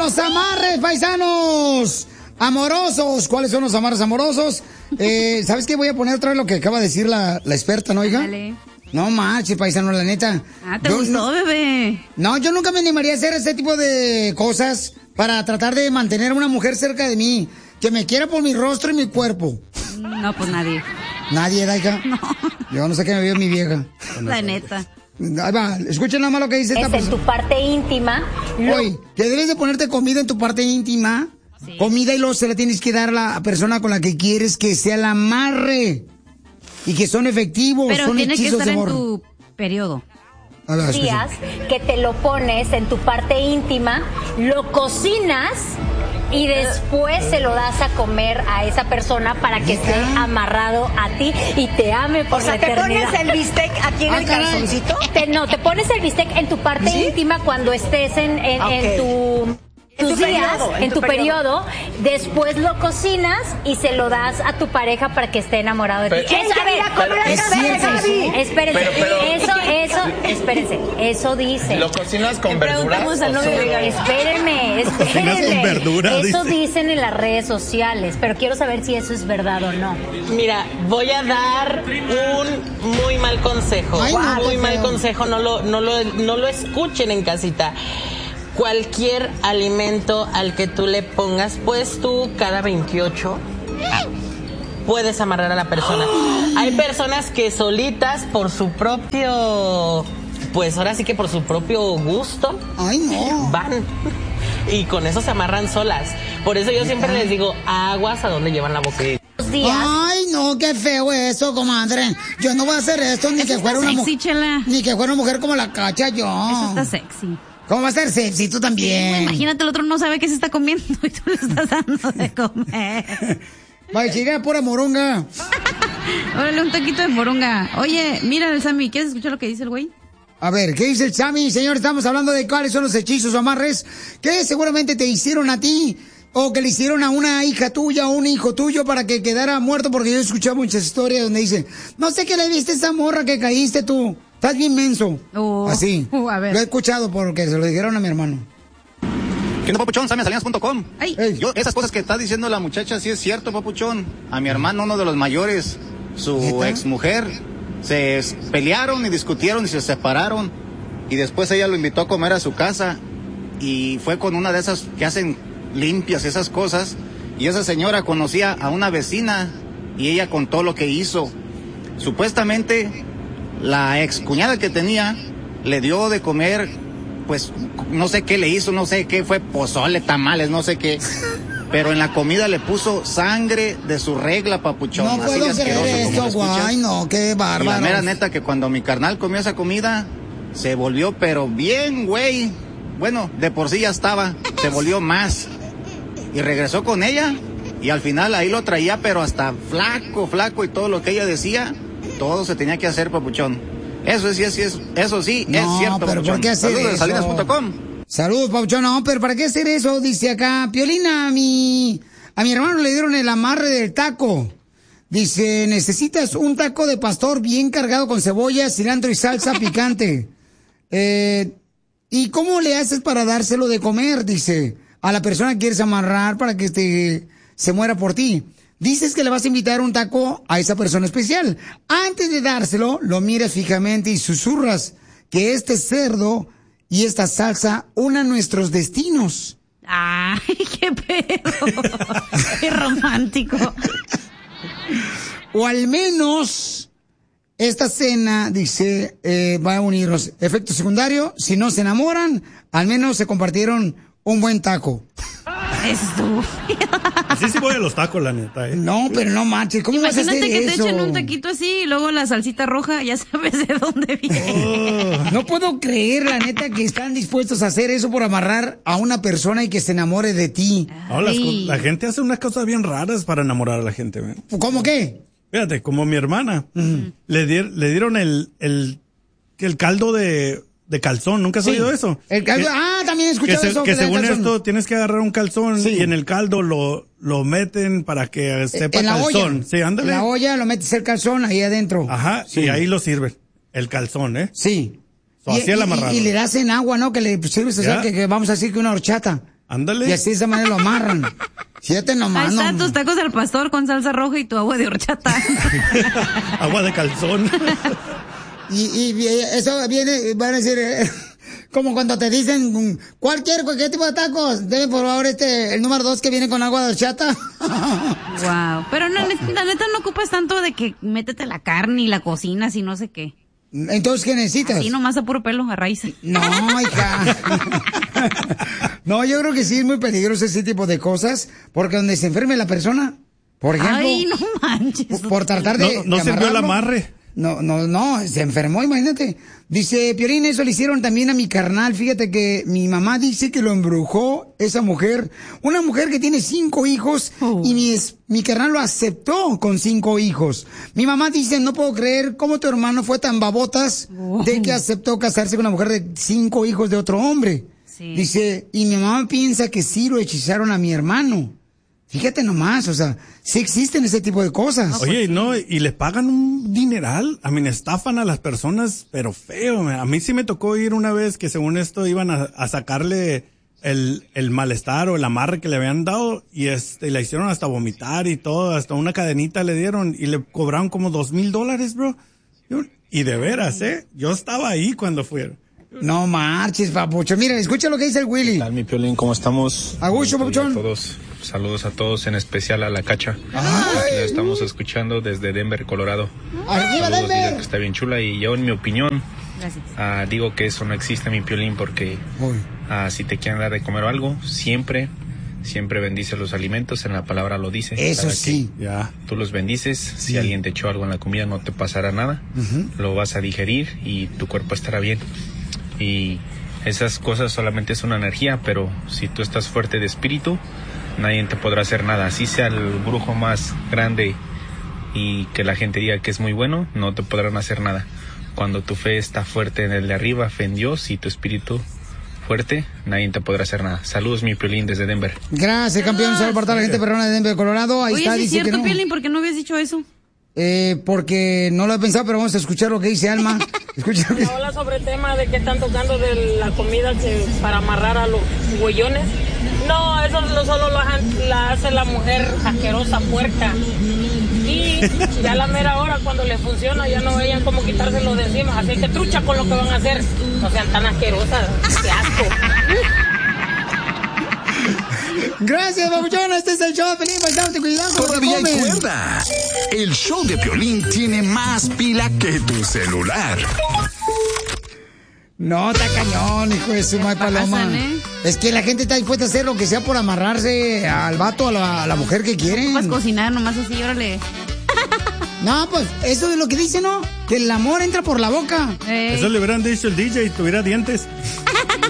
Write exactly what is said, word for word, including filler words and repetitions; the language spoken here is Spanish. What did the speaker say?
los amarres, paisanos amorosos. ¿Cuáles son los amarres amorosos? Eh, ¿Sabes qué? Voy a poner otra vez lo que acaba de decir la, la experta, ¿no, hija? Dale. No marches, paisano, la neta. Ah, ¿te Yo gustó, no, bebé? No, yo nunca me animaría a hacer ese tipo de cosas para tratar de mantener a una mujer cerca de mí, que me quiera por mi rostro y mi cuerpo. No, pues nadie. ¿Nadie, Daika? No. Yo no sé qué me vio mi vieja. La neta. Ahí va, escuchen nada más lo que dice esta Es persona. en tu parte íntima. Lo- Oye, que debes de ponerte comida en tu parte íntima. Sí. Comida y luego se la tienes que dar a la persona con la que quieres que sea el amarre. Y que son efectivos, Pero son tiene que hechizos estar de en amor. tu periodo. A ver, escucha. días que te lo pones en tu parte íntima, lo cocinas y después se lo das a comer a esa persona para que esté amarrado a ti y te ame por O sea, la ¿te eternidad. pones el bistec aquí en Ah, el caray. calzoncito? Te- no, te pones el bistec en tu parte ¿Sí? íntima cuando estés en, en, Ah, en ok. tu... En tus tu días, periodo, en, tu, periodo. después lo cocinas y se lo das a tu pareja para que esté enamorado de ti. Pero- Eso, a ver, Pero- Es cierto. espérense, Pero- pero- eso, eso, espérense, eso dice. ¿Lo cocinas con Le verduras? preguntamos al o novio de solo- Gaby. Espérenme, espérenme. con verdura, Eso dice. dicen en las redes sociales, pero quiero saber si eso es verdad o no. Mira, voy a dar un muy mal consejo. Ay, no, muy qué mal feo. consejo, no lo, no, lo, no lo escuchen en casita. Cualquier alimento al que tú le pongas, pues tú cada veintiocho puedes amarrar a la persona. Hay personas que solitas por su propio, pues ahora sí que por su propio gusto, Ay, no. van y con eso se amarran solas. Por eso yo siempre les digo, aguas a donde llevan la boca. Los días. Ay, no, qué feo eso, comadre. Yo no voy a hacer esto, ni Eso que fuera está una sexy, mujer. chela. Ni que fuera una mujer como la Cacha, yo. Eso está sexy. ¿Cómo va a ser sexy? Tú también. Imagínate, el otro no sabe qué se está comiendo y tú le estás dando de comer. Va, chica, pura moronga. Órale, un taquito de moronga. Oye, mira, el Sammy, ¿quieres escuchar lo que dice el güey? A ver, ¿qué dice el Sammy? Señor, estamos hablando de cuáles son los hechizos o amarres que seguramente te hicieron a ti o que le hicieron a una hija tuya o un hijo tuyo para que quedara muerto, porque yo he escuchado muchas historias donde dice, no sé qué le diste a esa morra que caíste tú, estás bien menso. Oh. Así. Uh, a ver. Lo he escuchado porque se lo dijeron a mi hermano. ¿Qué onda, papuchón? Sammy Salinas punto com. Ay. Ey. Yo, esas cosas que está diciendo la muchacha, sí es cierto, papuchón. A mi hermano, uno de los mayores, su ¿Neta? exmujer, se s- pelearon y discutieron y se separaron. Y después ella lo invitó a comer a su casa. Y fue con una de esas que hacen limpias, esas cosas. Y esa señora conocía a una vecina y ella contó lo que hizo. Supuestamente, la excuñada que tenía le dio de comer, pues, no sé qué le hizo, no sé qué fue, pozole, tamales, no sé qué. Pero en la comida le puso sangre de su regla, papuchón. No Así puedo de creer asqueroso como lo esto, escuchas. guay, no, qué Y la bárbaro. mera neta que cuando mi carnal comió esa comida, se volvió pero bien, güey. Bueno, de por sí ya estaba, se volvió más. Y regresó con ella, y al final ahí lo traía, pero hasta flaco, flaco, y todo lo que ella decía, todo se tenía que hacer, papuchón. Eso sí, sí es, eso sí, No, es cierto, pero papuchón. ¿por qué hacer Saludos de eso? salinas punto com. Saludos, Pauchón. No, pero ¿para qué hacer eso? Dice acá, Piolina, a mi, a mi hermano le dieron el amarre del taco. Dice, necesitas un taco de pastor bien cargado con cebolla, cilantro y salsa picante. Eh, ¿y cómo le haces para dárselo de comer? Dice, a la persona que quieres amarrar para que te, se muera por ti. Dices que le vas a invitar un taco a esa persona especial. Antes de dárselo, lo miras fijamente y susurras que este cerdo y esta salsa unan nuestros destinos. Ay, qué pedo. Qué romántico. O al menos esta cena, dice, eh, va a unirlos. Efecto secundario, si no se enamoran, al menos se compartieron un buen taco. Estúpido. Así sí voy a los tacos, la neta, ¿eh? No, pero no manches, ¿cómo vas a hacer Imagínate que te eso? echen un taquito así y luego la salsita roja, ya sabes de dónde viene. Oh, no puedo creer, la neta, que están dispuestos a hacer eso por amarrar a una persona y que se enamore de ti. No, las co- Ay. la gente hace unas cosas bien raras para enamorar a la gente, ¿ven? ¿Cómo qué? Fíjate, como mi hermana, le, di- le dieron el, el, que el caldo de, de calzón. ¿Nunca has Sí. oído eso? El caldo, Que- ah, también he que, escuchado se- eso. que le dan según calzón. esto tienes que agarrar un calzón Sí. y en el caldo lo, lo meten para que sepa en la calzón. olla. Sí, ándale. En la olla lo metes el calzón ahí adentro. Ajá, Sí. y ahí lo sirven. El calzón, ¿eh? Sí. So, Y- así el y- amarrado. Y, y le das en agua, ¿no? Que le sirves, o sea, ¿Ya? que, que vamos a decir que una horchata. Ándale. Y así de esa manera lo amarran. Fíjate nomás. Ahí están no. tus tacos al pastor con salsa roja y tu agua de horchata. Agua de calzón. Y, y eso viene, van a decir, eh, como cuando te dicen, ¿cuál quiere? ¿Qué tipo de tacos? Deme por favor este, el número dos que viene con agua de horchata. Wow. Pero no, la neta no ocupas tanto de que métete la carne y la cocinas y no sé qué. Entonces, ¿qué necesitas? Así nomás a puro pelo, a raíz. No, hija. No, yo creo que sí es muy peligroso ese tipo de cosas, porque donde se enferme la persona, por ejemplo. Ay, no manches. Por, por tratar de. No, no de sirvió el amarrarlo. amarre. No, no, no, se enfermó, imagínate. Dice, Piolín, eso le hicieron también a mi carnal. Fíjate que mi mamá dice que lo embrujó esa mujer. Una mujer que tiene cinco hijos oh. y mi, mi carnal lo aceptó con cinco hijos. Mi mamá dice, no puedo creer cómo tu hermano fue tan babotas oh. de que aceptó casarse con una mujer de cinco hijos de otro hombre. Sí. Dice, y mi mamá piensa que sí lo hechizaron a mi hermano. Fíjate nomás, o sea, sí existen ese tipo de cosas. Oye, no, y les pagan un dineral. A mí estafan a las personas, pero feo. A mí sí me tocó ir una vez que según esto iban a, a sacarle el, el malestar o el amarre que le habían dado y este, la hicieron hasta vomitar y todo, hasta una cadenita le dieron y le cobraron como dos mil dólares, bro. Y de veras, ¿eh? Yo estaba ahí cuando fueron. No marches, papucho. Mira, escucha lo que dice el Willy. ¿Qué tal, mi Piolín? ¿Cómo estamos? Agucho, papuchón. Todos. Saludos a todos, en especial a la Cacha. Aquí la estamos escuchando desde Denver, Colorado. ¡Arriba, Saludos, Denver! dile que está bien chula y yo, en mi opinión, uh, digo que eso no existe, mi Piolín, porque uh, si te quieren dar de comer o algo, siempre, siempre bendice los alimentos, en la palabra lo dice. Eso sí. Ya. Tú los bendices, si sí. alguien te echó algo en la comida no te pasará nada, uh-huh. lo vas a digerir y tu cuerpo estará bien. Y esas cosas solamente es una energía, pero si tú estás fuerte de espíritu, nadie te podrá hacer nada. Así sea el brujo más grande y que la gente diga que es muy bueno, no te podrán hacer nada. Cuando tu fe está fuerte en el de arriba, fe en Dios, y tu espíritu fuerte, nadie te podrá hacer nada. Saludos, mi Piolín, desde Denver. Gracias, campeón. Saludos para toda la gente perrona de Denver, Colorado. Ahí Oye, está, ¿sí dice es cierto, que no. Piolín? ¿Por qué no habías dicho eso? Eh, porque no lo he pensado, pero vamos a escuchar lo que dice Alma. Escucha lo que... Habla sobre el tema de que están tocando de la comida que para amarrar a los huellones. No, eso lo, solo lo, la hace la mujer asquerosa, puerca. Y ya a la mera hora, cuando le funciona, ya no veían cómo quitárselo de encima. Así que trucha con lo que van a hacer. No sean tan asquerosas. ¡Qué asco! Gracias, babuchón. Este es el show de Piolín. Pues, cuidado con Todavía lo que hay comen. cuerda. El show de Piolín tiene más pila que tu celular. No, está cañón, hijo de su madre paloma. Pasan, ¿eh? Es que la gente está dispuesta a hacer lo que sea por amarrarse al vato, a la, a la mujer que quieren. Vas a cocinar nomás así, órale. No, pues eso es lo que dice, ¿no? Que el amor entra por la boca. Ey. Eso le hubieran dicho el D J y tuviera dientes.